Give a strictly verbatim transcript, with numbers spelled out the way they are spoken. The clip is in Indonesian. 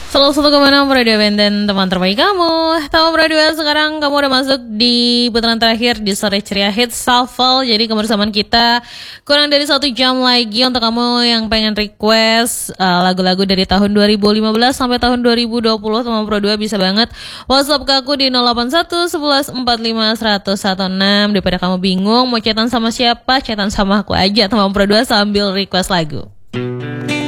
Selalu satu kemana Radio Benten, teman terbaik kamu. Tahu Radio sekarang kamu udah masuk di putaran terakhir di Sore Ceria Hits Shuffle. Jadi kebersamaan kita kurang dari satu jam lagi untuk kamu yang pengen request uh, lagu-lagu dari tahun dua ribu lima belas sampai tahun dua ribu dua puluh. Teman Pro dua bisa banget WhatsApp ke aku di nol delapan satu sebelas empat lima seratus enam. Daripada kamu bingung mau chatan sama siapa, chatan sama aku aja Teman Pro dua sambil request lagu.